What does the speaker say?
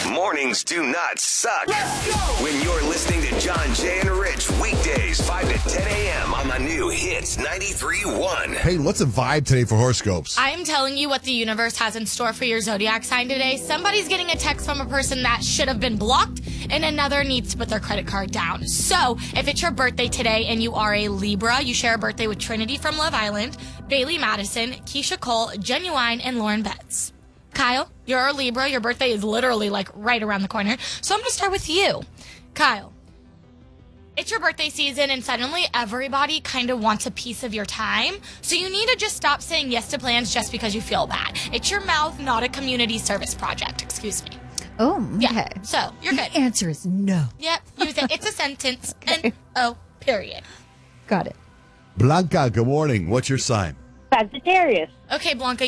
Mornings do not suck. Let's go! When you're listening to John, Jay, and Rich weekdays 5 to 10 a.m. on the new Hits 93.1. Hey, what's the vibe today for horoscopes? I am telling you what the universe has in store for your zodiac sign today. Somebody's getting a text from a person that should have been blocked, and another needs to put their credit card down. So, if it's your birthday today and you are a Libra, you share a birthday with Trinity from Love Island, Bailey Madison, Keisha Cole, Genuine, and Lauren Betts. Kyle, you're a Libra. Your birthday is literally like right around the corner. So I'm going to start with you. Kyle, it's your birthday season and suddenly everybody kind of wants a piece of your time. So you need to just stop saying yes to plans just because you feel bad. It's your mouth, not a community service project. Excuse me. Oh, okay. Yeah, so you're good. The answer is no. Yep, use it. It's a sentence. N-O, period. Got it. Blanca, good morning. What's your sign? Sagittarius. Okay, Blanca,